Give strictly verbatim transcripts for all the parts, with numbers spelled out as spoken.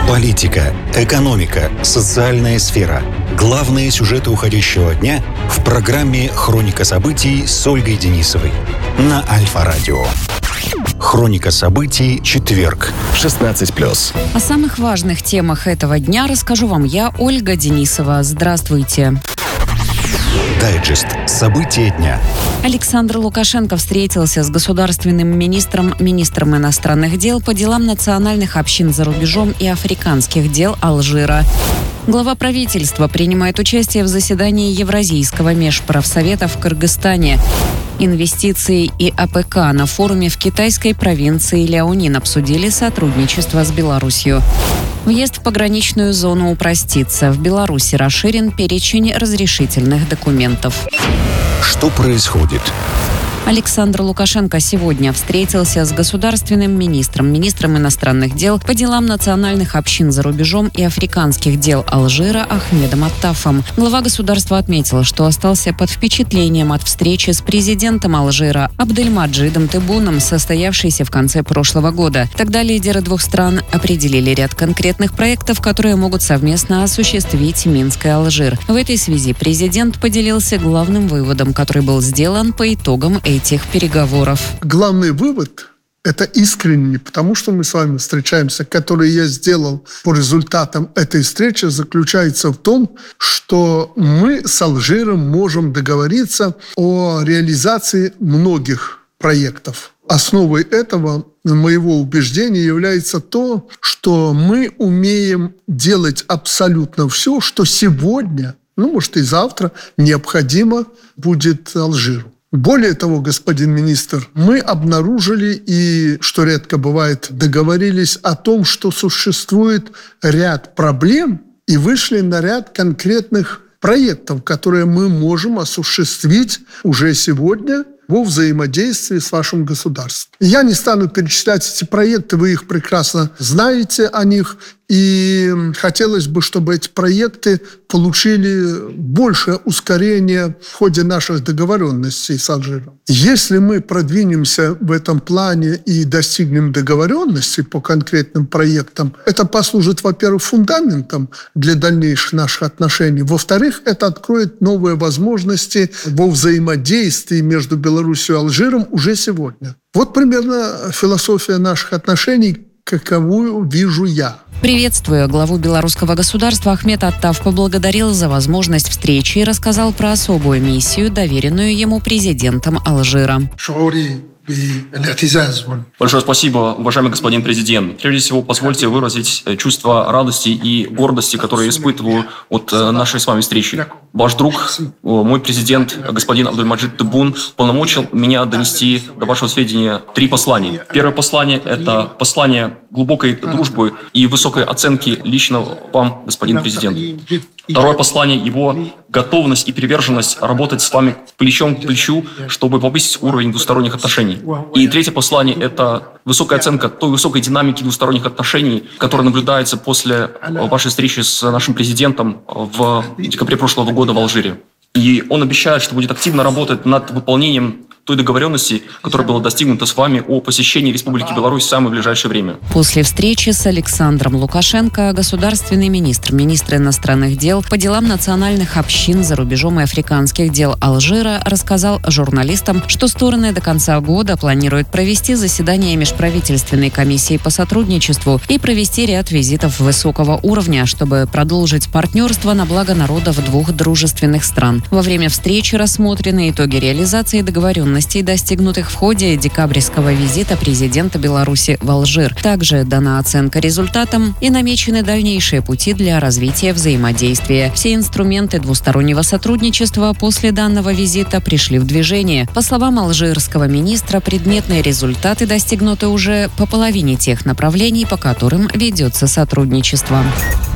Политика, экономика, социальная сфера. Главные сюжеты уходящего дня в программе «Хроника событий» с Ольгой Денисовой на Альфа-радио. Хроника событий, четверг, шестнадцать плюс. О самых важных темах этого дня расскажу вам я, Ольга Денисова. Здравствуйте. Дайджест. События дня. Александр Лукашенко встретился с государственным министром, министром иностранных дел по делам национальных общин за рубежом и африканских дел Алжира. Глава правительства принимает участие в заседании Евразийского межправсовета в Кыргызстане. Инвестиции и АПК на форуме в китайской провинции Ляонин обсудили сотрудничество с Беларусью. Въезд в пограничную зону упростится. В Беларуси расширен перечень разрешительных документов. Что происходит? Александр Лукашенко сегодня встретился с государственным министром, министром иностранных дел по делам национальных общин за рубежом и африканских дел Алжира Ахмедом Аттафом. Глава государства отметил, что остался под впечатлением от встречи с президентом Алжира Абдельмаджидом Теббуном, состоявшейся в конце прошлого года. Тогда лидеры двух стран определили ряд конкретных проектов, которые могут совместно осуществить Минск и Алжир. В этой связи президент поделился главным выводом, который был сделан по итогам этих переговоров. Главный вывод – это искренне, потому что мы с вами встречаемся, который я сделал по результатам этой встречи, заключается в том, что мы с Алжиром можем договориться о реализации многих проектов. Основой этого, моего убеждения, является то, что мы умеем делать абсолютно все, что сегодня, ну, может, и завтра необходимо будет Алжиру. Более того, господин министр, мы обнаружили и, что редко бывает, договорились о том, что существует ряд проблем и вышли на ряд конкретных проектов, которые мы можем осуществить уже сегодня во взаимодействии с вашим государством. Я не стану перечислять эти проекты, вы их прекрасно знаете о них, и хотелось бы, чтобы эти проекты получили большее ускорение в ходе наших договоренностей с Алжиром. Если мы продвинемся в этом плане и достигнем договоренности по конкретным проектам, это послужит, во-первых, фундаментом для дальнейших наших отношений. Во-вторых, это откроет новые возможности во взаимодействии между Беларусью и Алжиром уже сегодня. Вот примерно философия наших отношений, каковую вижу я. Приветствуя главу белорусского государства, Ахмед Аттаф поблагодарил за возможность встречи и рассказал про особую миссию, доверенную ему президентом Алжира. Большое спасибо, уважаемый господин президент. Прежде всего, позвольте выразить чувство радости и гордости, которые я испытываю от нашей с вами встречи. Ваш друг, мой президент, господин Абдельмаджид Теббун, полномочил меня донести до вашего сведения три послания. Первое послание – это послание глубокой дружбы и высокой оценки лично вам, господин президент. Второе послание – его готовность и приверженность работать с вами плечом к плечу, чтобы повысить уровень двусторонних отношений. И третье послание – это высокая оценка той высокой динамики двусторонних отношений, которая наблюдается после вашей встречи с нашим президентом в декабре прошлого года в Алжире. И он обещает, что будет активно работать над выполнением той договоренности, которая была достигнута с вами о посещении Республики Беларусь в самое ближайшее время. После встречи с Александром Лукашенко государственный министр, министр иностранных дел по делам национальных общин за рубежом и африканских дел Алжира рассказал журналистам, что стороны до конца года планируют провести заседание межправительственной комиссии по сотрудничеству и провести ряд визитов высокого уровня, чтобы продолжить партнерство на благо народов двух дружественных стран. Во время встречи рассмотрены итоги реализации договоренностей, достигнутых в ходе декабрьского визита президента Беларуси в Алжир. Также дана оценка результатам и намечены дальнейшие пути для развития взаимодействия. Все инструменты двустороннего сотрудничества после данного визита пришли в движение. По словам алжирского министра, предметные результаты достигнуты уже по половине тех направлений, по которым ведется сотрудничество.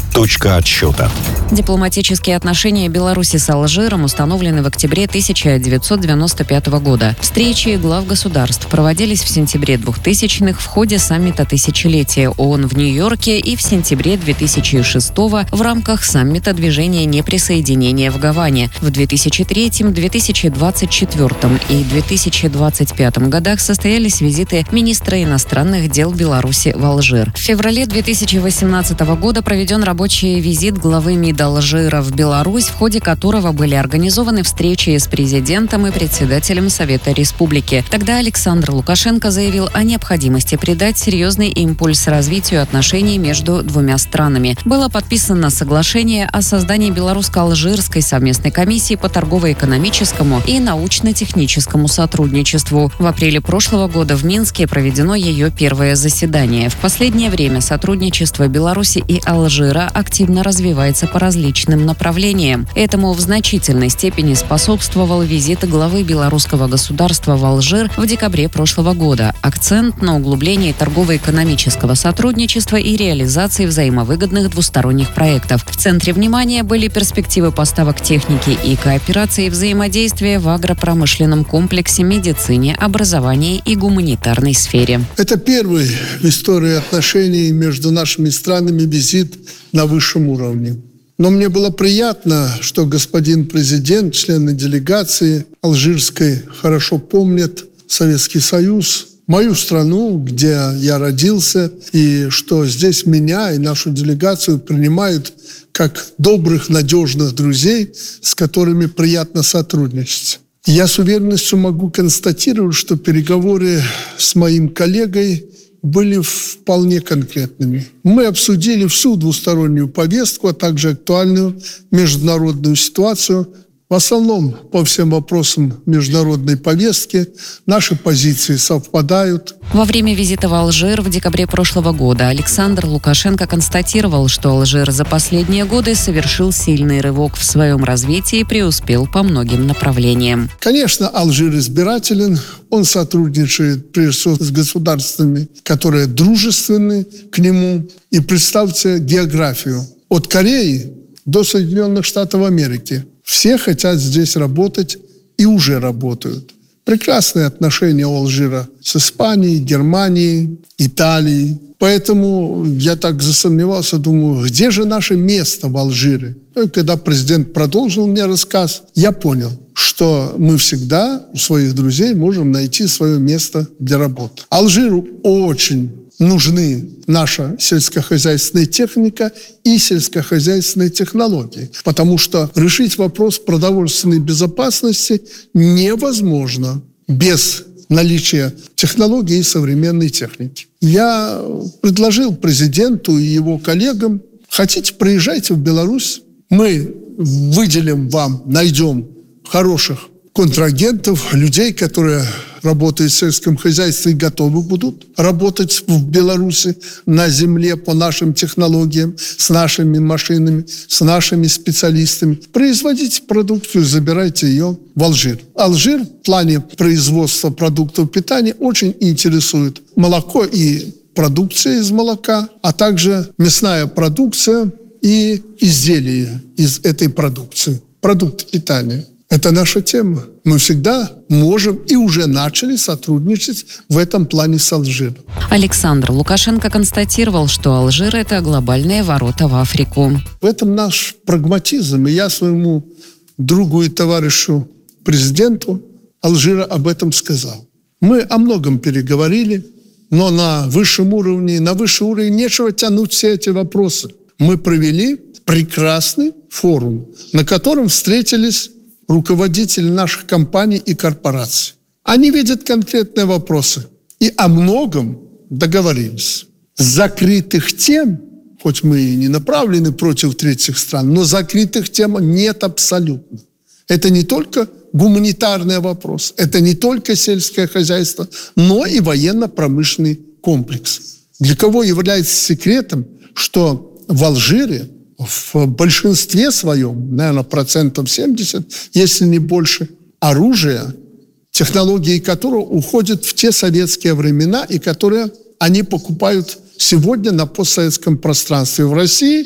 Точка отсчета. Дипломатические отношения Беларуси с Алжиром установлены в октябре тысяча девятьсот девяносто пятого года. Встречи глав государств проводились в сентябре двухтысячных в ходе саммита тысячелетия ООН в Нью-Йорке и в сентябре две тысячи шестого в рамках саммита движения неприсоединения в Гаване. В две тысячи третьем, две тысячи двадцать четвёртом и две тысячи двадцать пятом годах состоялись визиты министра иностранных дел Беларуси в Алжир. В феврале две тысячи восемнадцатого года проведен рабочий визит главы МИД Алжира в Беларусь, в ходе которого были организованы встречи с президентом и председателем Совета Республики. Тогда Александр Лукашенко заявил о необходимости придать серьезный импульс развитию отношений между двумя странами. Было подписано соглашение о создании белорусско-алжирской совместной комиссии по торгово-экономическому и научно-техническому сотрудничеству. В апреле прошлого года в Минске проведено ее первое заседание. В последнее время сотрудничество Беларуси и Алжира активно развивается по различным направлениям. Этому в значительной степени способствовал визит главы белорусского государства в Алжир в декабре прошлого года. Акцент на углублении торгово-экономического сотрудничества и реализации взаимовыгодных двусторонних проектов. В центре внимания были перспективы поставок техники и кооперации, взаимодействия в агропромышленном комплексе, медицине, образовании и гуманитарной сфере. Это первый в истории отношений между нашими странами визит на высшем уровне. Но мне было приятно, что господин президент, члены делегации алжирской хорошо помнят Советский Союз, мою страну, где я родился, и что здесь меня и нашу делегацию принимают как добрых, надежных друзей, с которыми приятно сотрудничать. Я с уверенностью могу констатировать, что переговоры с моим коллегой были вполне конкретными. Мы обсудили всю двустороннюю повестку, а также актуальную международную ситуацию. В основном по всем вопросам международной повестки наши позиции совпадают. Во время визита в Алжир в декабре прошлого года Александр Лукашенко констатировал, что Алжир за последние годы совершил сильный рывок в своем развитии и преуспел по многим направлениям. Конечно, Алжир избирателен. Он сотрудничает прежде всего с государствами, которые дружественны к нему. И представьте географию. От Кореи до Соединенных Штатов Америки. Все хотят здесь работать и уже работают. Прекрасные отношения у Алжира с Испанией, Германией, Италией. Поэтому я так засомневался, думаю, где же наше место в Алжире? И когда президент продолжил мне рассказ, я понял, что мы всегда у своих друзей можем найти свое место для работы. Алжиру очень нужны наша сельскохозяйственная техника и сельскохозяйственные технологии, потому что решить вопрос продовольственной безопасности невозможно без наличия технологий и современной техники. Я предложил президенту и его коллегам: хотите, приезжайте в Беларусь, мы выделим вам, найдем хороших контрагентов, людей, которые работают в сельском хозяйстве и готовы будут работать в Беларуси на земле по нашим технологиям, с нашими машинами, с нашими специалистами. Производите продукцию, забирайте ее в Алжир. Алжир в плане производства продуктов питания очень интересует молоко и продукция из молока, а также мясная продукция и изделия из этой продукции, продукты питания. Это наша тема. Мы всегда можем и уже начали сотрудничать в этом плане с Алжиром. Александр Лукашенко констатировал, что Алжир – это глобальные ворота в Африку. В этом наш прагматизм. И я своему другу и товарищу президенту Алжира об этом сказал. Мы о многом переговорили, но на высшем уровне, на высший уровень нечего тянуть все эти вопросы. Мы провели прекрасный форум, на котором встретились руководители наших компаний и корпораций. Они видят конкретные вопросы и о многом договорились. Закрытых тем, хоть мы и не направлены против третьих стран, но закрытых тем нет абсолютно. Это не только гуманитарный вопрос, это не только сельское хозяйство, но и военно-промышленный комплекс. Для кого является секретом, что в Алжире в большинстве своем, наверное, процентов семьдесят, если не больше, оружие, технологии которого уходят в те советские времена и которые они покупают сегодня на постсоветском пространстве. В России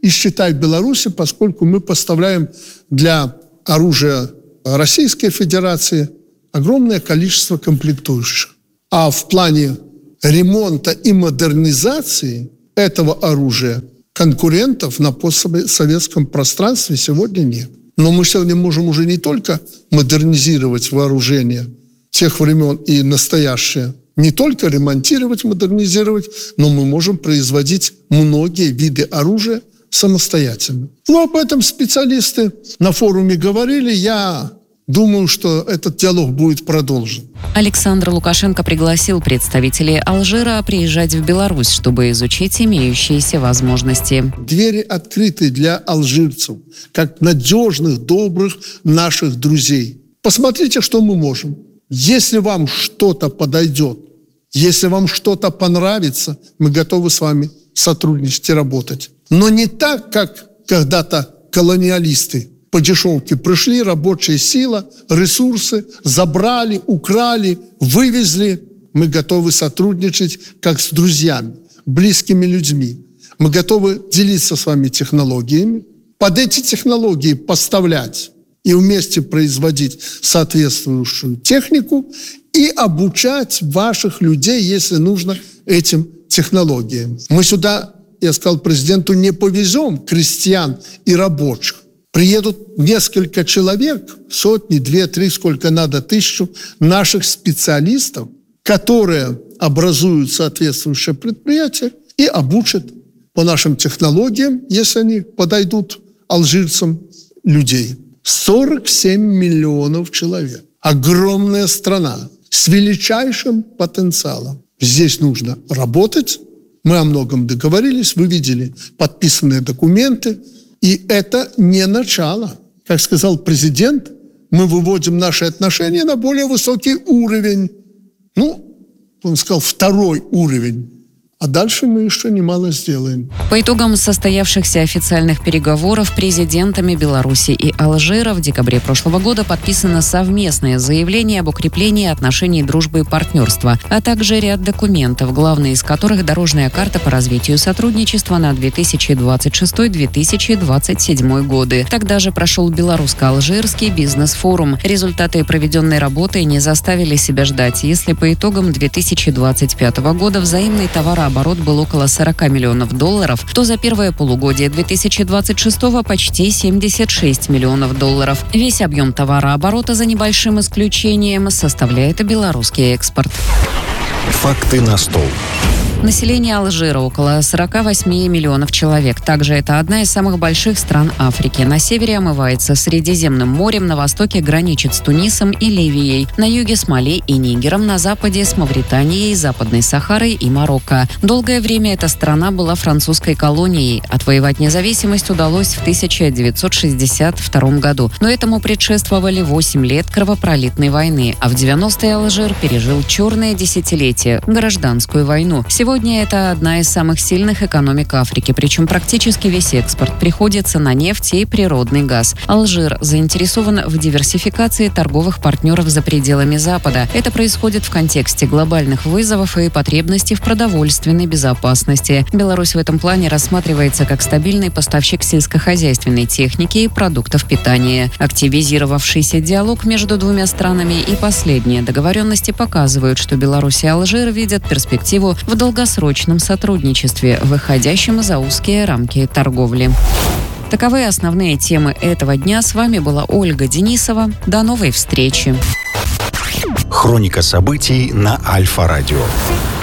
и считай Беларуси, поскольку мы поставляем для оружия Российской Федерации огромное количество комплектующих. А в плане ремонта и модернизации этого оружия конкурентов на постсоветском пространстве сегодня нет. Но мы сегодня можем уже не только модернизировать вооружение тех времен и настоящее, не только ремонтировать, модернизировать, но мы можем производить многие виды оружия самостоятельно. Ну, об этом специалисты на форуме говорили. Я думаю, что этот диалог будет продолжен. Александр Лукашенко пригласил представителей Алжира приезжать в Беларусь, чтобы изучить имеющиеся возможности. Двери открыты для алжирцев, как надежных, добрых наших друзей. Посмотрите, что мы можем. Если вам что-то подойдет, если вам что-то понравится, мы готовы с вами сотрудничать и работать. Но не так, как когда-то колониалисты по дешевке пришли, рабочая сила, ресурсы, забрали, украли, вывезли. Мы готовы сотрудничать как с друзьями, близкими людьми. Мы готовы делиться с вами технологиями, под эти технологии поставлять и вместе производить соответствующую технику и обучать ваших людей, если нужно, этим технологиям. Мы сюда, я сказал президенту, не повезем крестьян и рабочих. Приедут несколько человек, сотни, две, три, сколько надо, тысячу наших специалистов, которые образуют соответствующее предприятие и обучат по нашим технологиям, если они подойдут алжирцам, людей. сорок семь миллионов человек. Огромная страна с величайшим потенциалом. Здесь нужно работать. Мы о многом договорились. Вы видели подписанные документы. И это не начало. Как сказал президент, мы выводим наши отношения на более высокий уровень. Ну, он сказал, второй уровень. А дальше мы еще немало сделаем. По итогам состоявшихся официальных переговоров президентами Беларуси и Алжира в декабре прошлого года подписано совместное заявление об укреплении отношений дружбы и партнерства, а также ряд документов, главные из которых дорожная карта по развитию сотрудничества на две тысячи двадцать шестой — две тысячи двадцать седьмой годы. Тогда же прошел белорусско-алжирский бизнес-форум. Результаты проведенной работы не заставили себя ждать. Если по итогам две тысячи двадцать пятого года взаимный товарооборот Оборот был около сорок миллионов долларов, то за первое полугодие две тысячи двадцать шестого почти семьдесят шесть миллионов долларов. Весь объем товарооборота, за небольшим исключением, составляет белорусский экспорт. Факты на стол. Население Алжира около сорок восемь миллионов человек. Также это одна из самых больших стран Африки. На севере омывается Средиземным морем, на востоке граничит с Тунисом и Ливией, на юге с Мали и Нигером, на западе с Мавританией, Западной Сахарой и Марокко. Долгое время эта страна была французской колонией. Отвоевать независимость удалось в тысяча девятьсот шестьдесят втором году. Но этому предшествовали восемь лет кровопролитной войны, а в девяностые Алжир пережил черное десятилетие – гражданскую войну. Сегодня Сегодня это одна из самых сильных экономик Африки, причем практически весь экспорт приходится на нефть и природный газ. Алжир заинтересован в диверсификации торговых партнеров за пределами Запада. Это происходит в контексте глобальных вызовов и потребностей в продовольственной безопасности. Беларусь в этом плане рассматривается как стабильный поставщик сельскохозяйственной техники и продуктов питания. Активизировавшийся диалог между двумя странами и последние договоренности показывают, что Беларусь и Алжир видят перспективу в долгосрочном долгосрочном сотрудничестве, выходящем за узкие рамки торговли. Таковы основные темы этого дня. С вами была Ольга Денисова. До новой встречи. Хроника событий на Альфа-радио.